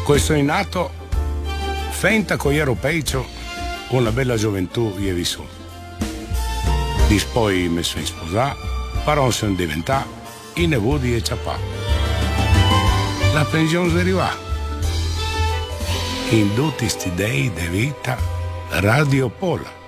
Questo in nato, fenta con europei, una bella gioventù io vi su. Poi mi sono sposato, però sono diventato in nevudi e ciapà. La pensione si arriva. In tutti sti dei di vita, Radio Pola.